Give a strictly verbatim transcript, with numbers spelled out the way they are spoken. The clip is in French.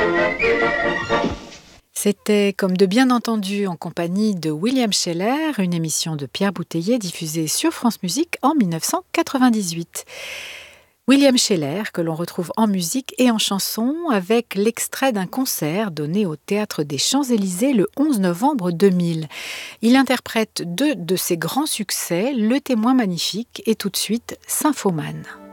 C'était Comme de bien entendu en compagnie de William Scheller, une émission de Pierre Bouteiller diffusée sur France Musique en mille neuf cent quatre-vingt-dix-huit. William Scheller, que l'on retrouve en musique et en chanson, avec l'extrait d'un concert donné au Théâtre des Champs-Élysées le onze novembre deux mille. Il interprète deux de ses grands succès, Le Témoin magnifique et tout de suite Symphomane.